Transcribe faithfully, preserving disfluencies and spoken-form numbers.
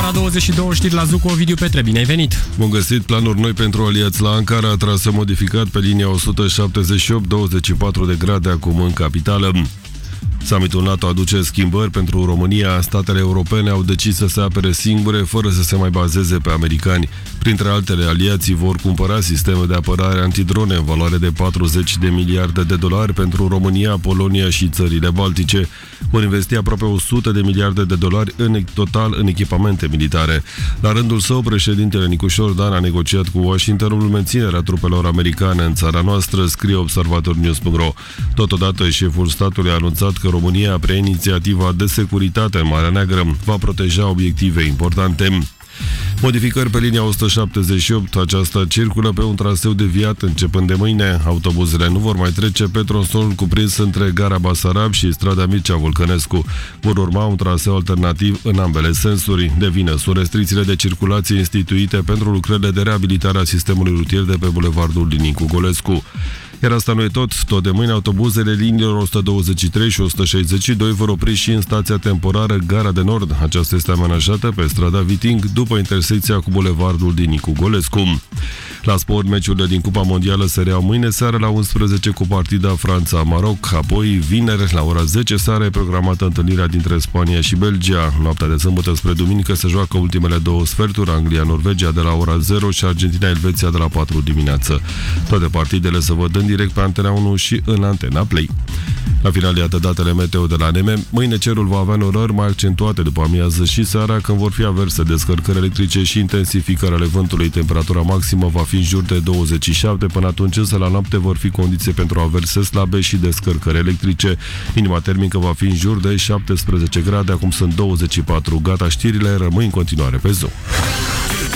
Ora douăzeci și două, știri la Zucu, Ovidiu Petre, bine ai venit! Bun găsit, planuri noi pentru aliați la Ankara, trasă modificat pe linia o sută șaptezeci și opt, douăzeci și patru de grade acum în capitală. Summitul NATO aduce schimbări pentru România. Statele europene au decis să se apere singure, fără să se mai bazeze pe americani. Printre altele, aliații vor cumpăra sisteme de apărare antidrone în valoare de patruzeci de miliarde de dolari pentru România, Polonia și țările Baltice. Vor investi aproape o sută de miliarde de dolari în total în echipamente militare. La rândul său, președintele Nicușor Dan a negociat cu Washingtonul menținerea trupelor americane în țara noastră, scrie observator news punct ro. Totodată, șeful statului a anunțat că România preia inițiativa de securitate în Marea Neagră, va proteja obiective importante. Modificări pe linia o sută șaptezeci și opt, aceasta circulă pe un traseu deviat începând de mâine. Autobuzele nu vor mai trece pe tronsonul cuprins între Gara Basarab și strada Mircea Vulcănescu. Vor urma un traseu alternativ în ambele sensuri. De vină sunt restricțiile de circulație instituite pentru lucrările de reabilitare a sistemului rutier de pe bulevardul Nicu Golescu. Iar asta nu e tot. Tot de mâine, autobuzele liniilor o sută douăzeci și trei și o sută șaizeci și doi vor opri și în stația temporară Gara de Nord. Aceasta este amenajată pe strada Viting, după intersecția cu bulevardul din Nicu Golescu. La sport, meciurile din Cupa Mondială se reau mâine seară la unsprezece cu partida Franța-Maroc. Apoi, vineri, la ora zece seara, e programată întâlnirea dintre Spania și Belgia. Noaptea de sâmbătă spre duminică se joacă ultimele două sferturi, Anglia-Norvegia de la ora zero și Argentina-Elveția de la patru dimineață. Toate partidele se văd în direct pe Antena unu și în Antena Play. La final, iată datele meteo de la N M. Mâine cerul va avea norări mai accentuate după amiază și seara, când vor fi averse descărcări electrice și intensificări ale vântului. Temperatura maximă va fi în jur de douăzeci și șapte, până atunci însă la noapte vor fi condiții pentru averse slabe și descărcări electrice. Minima termică va fi în jur de șaptesprezece grade, acum sunt douăzeci și patru. Gata știrile, rămâi în continuare pe Zoom.